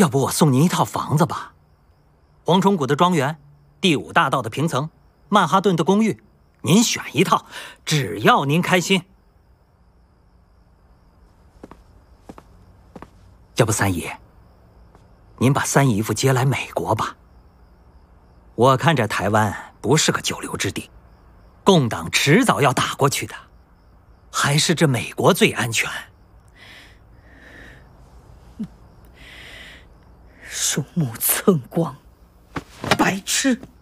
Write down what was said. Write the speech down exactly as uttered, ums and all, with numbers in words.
要不我送您一套房子吧？蝗虫谷的庄园，第五大道的平层，曼哈顿的公寓，您选一套，只要您开心。要不三姨，您把三姨夫接来美国吧。我看这台湾不是个久留之地，共党迟早要打过去的，还是这美国最安全。 鼠目寸光，白痴！